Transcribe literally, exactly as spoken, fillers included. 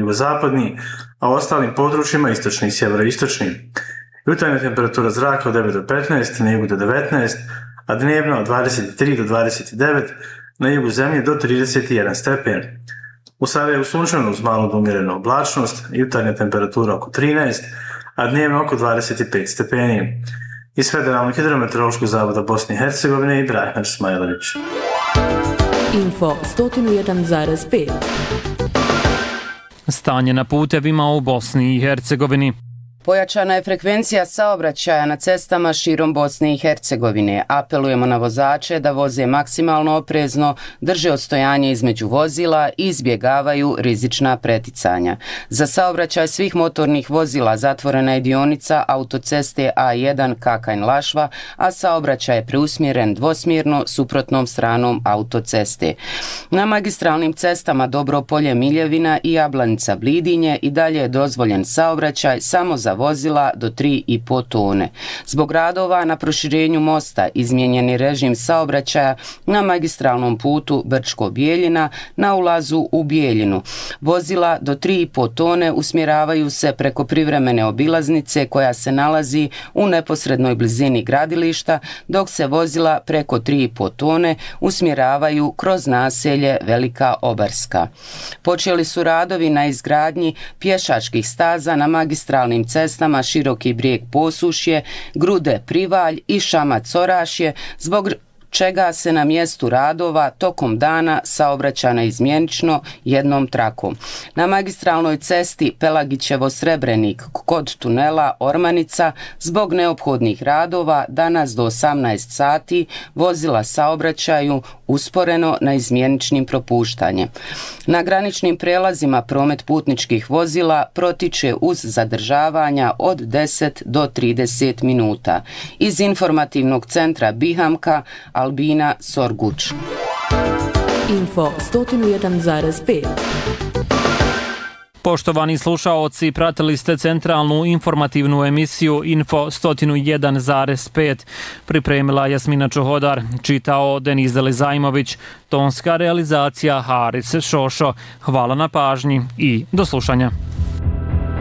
jugozapadni, a u ostalim područjima istočni i sjeveroistočni. Jutarnja temperatura zraka od devet do petnaest, na jugu do devetnaest, a dnevno od dvadeset tri do dvadeset devet, na jugu zemlje do trideset jedan stepen. U Sarajevu sunčano uz malu do umjerenu oblačnost, jutarnja temperatura oko trinaest, a dnevno oko dvadeset pet stepeni. Iz Federalnog hidrometeorološkog zavoda Bosne i Hercegovine Ibrahim Smajlović. Info sto jedan zarez pet. Stanje na putevima u Bosni i Hercegovini. Pojačana je frekvencija saobraćaja na cestama širom Bosne i Hercegovine. Apelujemo na vozače da voze maksimalno oprezno, drže odstojanje između vozila i izbjegavaju rizična preticanja. Za saobraćaj svih motornih vozila zatvorena je dionica autoceste A jedan Kakanj-Lašva, a saobraćaj je preusmjeren dvosmjerno suprotnom stranom autoceste. Na magistralnim cestama Dobropolje-Miljevina i Jablanica-Blidinje i dalje je dozvoljen saobraćaj samo za vozila do tri i po tone. Zbog radova na proširenju mosta izmijenjen je režim saobraćaja na magistralnom putu Brčko-Bijeljina na ulazu u Bijeljinu. Vozila do tri i po tone usmjeravaju se preko privremene obilaznice koja se nalazi u neposrednoj blizini gradilišta, dok se vozila preko tri i po tone usmjeravaju kroz naselje Velika Obarska. Počeli su radovi na izgradnji pješačkih staza na magistralnim cestama cestama Široki Brijeg Posušje, Grude Privalj i Šamac Orašje, zbog čega se na mjestu radova tokom dana saobraća naizmjenično jednom trakom. Na magistralnoj cesti Pelagićevo-Srebrenik kod tunela Ormanica zbog neophodnih radova danas do osamnaest sati vozila saobraćaju usporeno naizmjeničnim propuštanjem. Na graničnim prelazima promet putničkih vozila protiče uz zadržavanja od deset do trideset minuta. Iz informativnog centra Bihamka Albina Sorguč. Info sto jedan zarez pet. Poštovani slušaoci, pratili ste centralnu informativnu emisiju Info sto jedan zarez pet. Pripremila Jasmina Čuhodar, čitao Deniz Delizajmović, tonska realizacija Haris Šošo. Hvala na pažnji i do slušanja.